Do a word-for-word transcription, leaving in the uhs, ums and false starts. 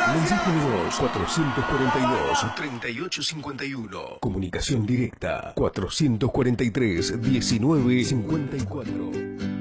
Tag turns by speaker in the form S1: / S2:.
S1: Mensaje de voz cuatrocientos cuarenta y dos, treinta y ocho cincuenta y uno. Comunicación directa cuatrocientos cuarenta y tres, diecinueve cincuenta y cuatro.